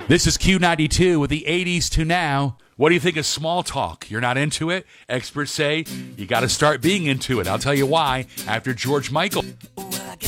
This is Q92 with the 80s to now. What do you think of small talk? You're not into it? Experts say you got to start being into it. I'll tell you why after George Michael.